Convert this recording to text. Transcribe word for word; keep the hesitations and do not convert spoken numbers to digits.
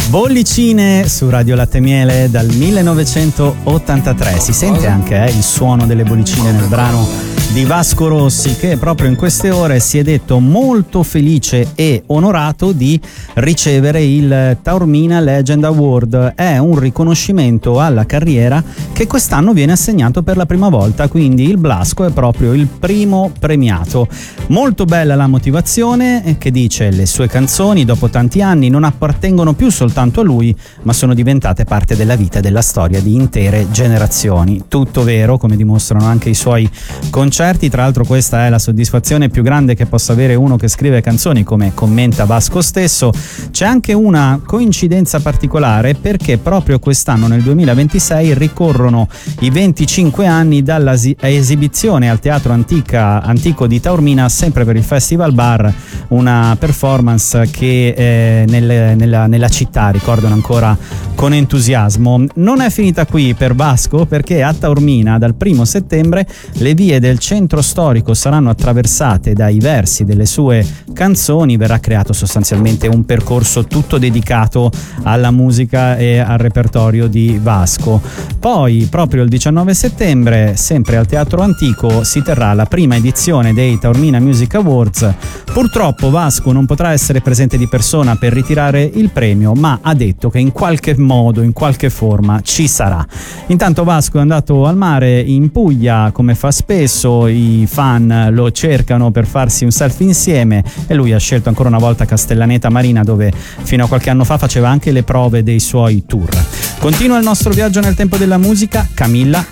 Bollicine su Radio Latte Miele dal millenovecentottantatré. Si sente anche eh, il suono delle bollicine nel brano di Vasco Rossi, che proprio in queste ore si è detto molto felice e onorato di ricevere il Taormina Legend Award. È un riconoscimento alla carriera che quest'anno viene assegnato per la prima volta, quindi il Blasco è proprio il primo premiato. Molto bella la motivazione, che dice: le sue canzoni dopo tanti anni non appartengono più soltanto a lui, ma sono diventate parte della vita e della storia di intere generazioni. Tutto vero, come dimostrano anche i suoi concerti. Tra l'altro questa è la soddisfazione più grande che possa avere uno che scrive canzoni, come commenta Vasco stesso. C'è anche una coincidenza particolare, perché proprio quest'anno, nel duemilaventisei, ricorrono i venticinque anni dalla esibizione al Teatro Antica, Antico di Taormina, sempre per il Festival Bar, una performance che eh, nel, nella, nella città ricordano ancora con entusiasmo. Non è finita qui per Vasco, perché a Taormina dal primo settembre le vie del centro storico saranno attraversate dai versi delle sue canzoni. Verrà creato sostanzialmente un percorso tutto dedicato alla musica e al repertorio di Vasco. Poi proprio il diciannove settembre, sempre al Teatro Antico, si terrà la prima edizione dei Taormina Music Awards. Purtroppo Vasco non potrà essere presente di persona per ritirare il premio, ma ha detto che in qualche modo, in qualche forma ci sarà. Intanto Vasco è andato al mare in Puglia, come fa spesso. I fan lo cercano per farsi un selfie insieme e lui ha scelto ancora una volta Castellaneta Marina, dove fino a qualche anno fa faceva anche le prove dei suoi tour. Continua il nostro viaggio nel tempo della musica. Camilla